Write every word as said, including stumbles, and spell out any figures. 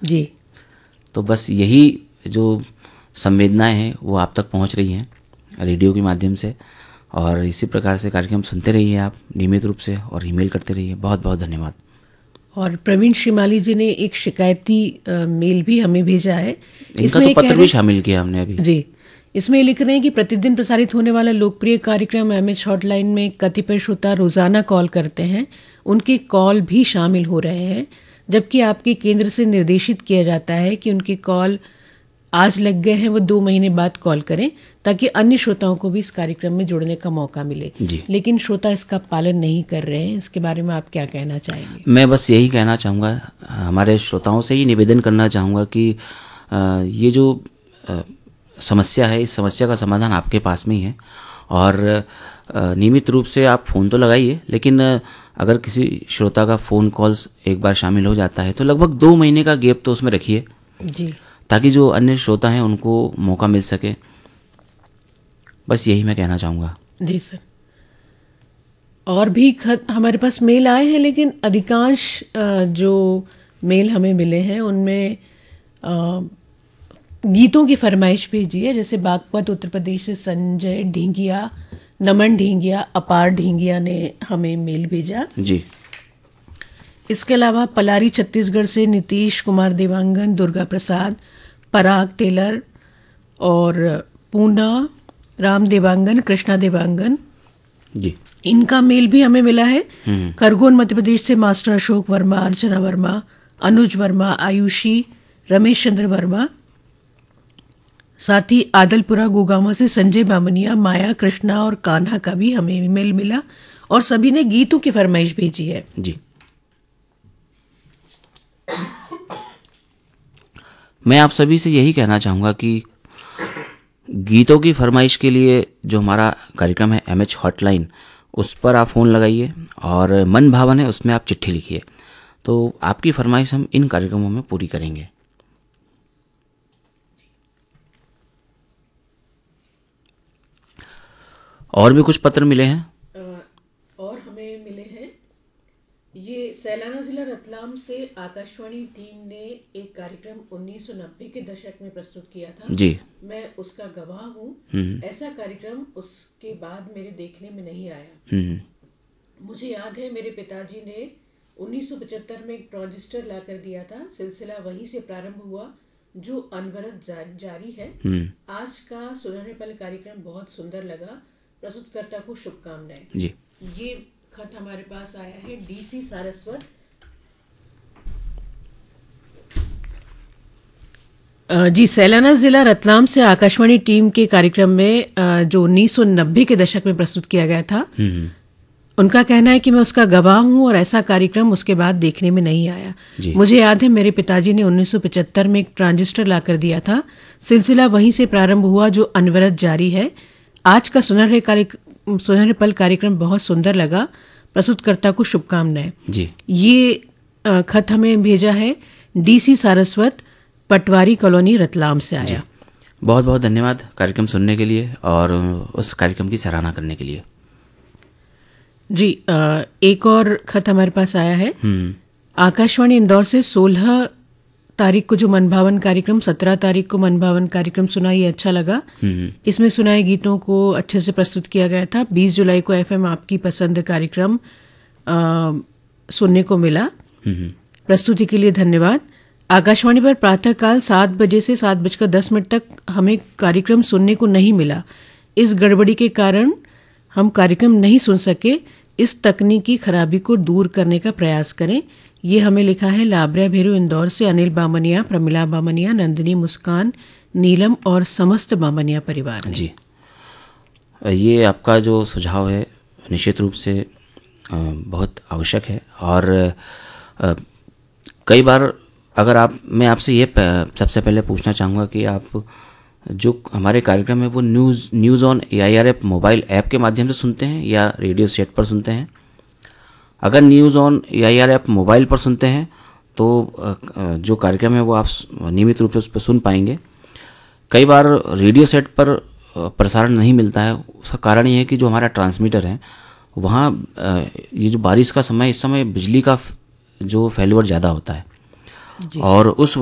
जी। तो बस यही जो संवेदनाएं हैं वो आप तक पहुंच रही हैं रेडियो के माध्यम से, और इसी प्रकार से कार्यक्रम सुनते रहिए आप नियमित रूप से और ईमेल करते रहिए। बहुत बहुत धन्यवाद। और प्रवीण श्रीमाली जी ने एक शिकायती आ, मेल भी हमें भेजा है। इनका तो पत्र भी शामिल किया हमने अभी। जी, इसमें लिख रहे हैं कि प्रतिदिन प्रसारित होने वाला लोकप्रिय कार्यक्रम एमएच हॉटलाइन में कतिपय श्रोता रोजाना कॉल करते हैं, उनके कॉल भी शामिल हो रहे हैं, जबकि आपके केंद्र से निर्देशित किया जाता है कि उनके कॉल आज लग गए हैं वो दो महीने बाद कॉल करें ताकि अन्य श्रोताओं को भी इस कार्यक्रम में जुड़ने का मौका मिले। लेकिन श्रोता इसका पालन नहीं कर रहे हैं। इसके बारे में आप क्या कहना चाहेंगे? मैं बस यही कहना चाहूँगा, हमारे श्रोताओं से ही निवेदन करना चाहूँगा कि ये जो समस्या है, इस समस्या का समाधान आपके पास में ही है, और नियमित रूप से आप फ़ोन तो लगाइए, लेकिन अगर किसी श्रोता का फ़ोन कॉल्स एक बार शामिल हो जाता है तो लगभग दो महीने का गैप तो उसमें रखिए जी, ताकि जो अन्य श्रोता हैं उनको मौका मिल सके। बस यही मैं कहना चाहूँगा। जी सर। और भी खत हमारे पास मेल आए हैं, लेकिन अधिकांश जो मेल हमें मिले हैं उनमें गीतों की फरमाइश भेजी है। जैसे बागपत उत्तर प्रदेश से संजय ढींगिया, नमन ढींगिया, अपार ढींगिया ने हमें मेल भेजा जी। इसके अलावा पलारी छत्तीसगढ़ से नीतीश कुमार देवांगन, दुर्गा प्रसाद, पराग टेलर और पूना राम देवांगन, कृष्णा देवांगन जी, इनका मेल भी हमें मिला है। खरगोन मध्य प्रदेश से मास्टर अशोक वर्मा, अर्चना वर्मा, अनुज वर्मा, आयुषी, रमेश चंद्र वर्मा, साथ ही आदलपुरा गुगामा से संजय बामनिया, माया, कृष्णा और कान्हा का भी हमें मेल मिला, और सभी ने गीतों की फरमाइश भेजी है। जी, मैं आप सभी से यही कहना चाहूँगा कि गीतों की फरमाइश के लिए जो हमारा कार्यक्रम है एमएच हॉटलाइन, उस पर आप फ़ोन लगाइए, और मन भावन है उसमें आप चिट्ठी लिखिए, तो आपकी फरमाइश हम इन कार्यक्रमों में पूरी करेंगे। और भी कुछ पत्र मिले हैं? और हमें मिले हैं, ये सैलाना जिला रतलाम से आकाशवाणी टीम ने एक कार्यक्रम उन्नीस सौ नब्बे के दशक में प्रस्तुत किया था जी। मैं उसका गवाह हूँ। ऐसा कार्यक्रम उसके बाद मेरे देखने में नहीं आया। मुझे याद है मेरे पिताजी ने उन्नीस सौ पचहत्तर में एक ट्रांजिस्टर ला कर दिया था। सिलसिला वहीं से प्रारंभ हुआ जो अनवरत जा, जारी है। आज का सुनहरे पल कार्यक्रम बहुत सुंदर लगा। प्रस्तुतकर्ता को शुभकामनाएं। जी। ये खत हमारे पास आया है डीसी सारस्वत। जी, सैलाना जिला रतलाम से आकाशवाणी टीम के कार्यक्रम में जो उन्नीस सौ नब्बे के दशक में प्रस्तुत किया गया था, उनका कहना है कि मैं उसका गवाह हूं और ऐसा कार्यक्रम उसके बाद देखने में नहीं आया। मुझे याद है मेरे पिताजी ने उन्नीस सौ पचहत्तर में एक ट्रांजिस्टर ला कर दिया था। सिलसिला वहीं से प्रारंभ हुआ जो अनवरत जारी है। आज का सुनहरे सुनहरे पल कार्यक्रम बहुत सुंदर लगा। प्रस्तुतकर्ता को शुभकामनाएं। जी। ये खत हमें भेजा है डीसी सारस्वत, पटवारी कॉलोनी, रतलाम से आया। बहुत बहुत धन्यवाद कार्यक्रम सुनने के लिए और उस कार्यक्रम की सराहना करने के लिए। जी, एक और खत हमारे पास आया है आकाशवाणी इंदौर से। सोलह तारीख को जो मनभावन कार्यक्रम, सत्रह तारीख को मनभावन कार्यक्रम सुना, ये अच्छा लगा। इसमें सुनाए गीतों को अच्छे से प्रस्तुत किया गया था। बीस जुलाई को एफएम आपकी पसंद कार्यक्रम आ, सुनने को मिला। प्रस्तुति के लिए धन्यवाद। आकाशवाणी पर प्रातःकाल सात बजे से सात बजकर दस मिनट तक हमें कार्यक्रम सुनने को नहीं मिला। इस गड़बड़ी के कारण हम कार्यक्रम नहीं सुन सके। इस तकनीकी खराबी को दूर करने का प्रयास करें। ये हमें लिखा है लाबरिया भेरू इंदौर से अनिल बामनिया, प्रमिला बामनिया, नंदिनी, मुस्कान, नीलम और समस्त बामनिया परिवार ने। जी, ये आपका जो सुझाव है निश्चित रूप से बहुत आवश्यक है, और कई बार अगर आप मैं आपसे ये सबसे पहले पूछना चाहूँगा कि आप जो हमारे कार्यक्रम है वो news news on A I R F mobile app के माध्यम से सुनते हैं या रेडियो सेट पर सुनते हैं? अगर news on A I R F mobile पर सुनते हैं तो जो कार्यक्रम है वो आप नियमित रूप से उस पर सुन पाएंगे। कई बार रेडियो सेट पर प्रसारण नहीं मिलता है। उसका कारण ये है कि जो हमारा ट्रांसमीटर है वहाँ ये जो बारिश का समय, इस समय बिजली का जो फेल्योर ज़्यादा होता है, और उस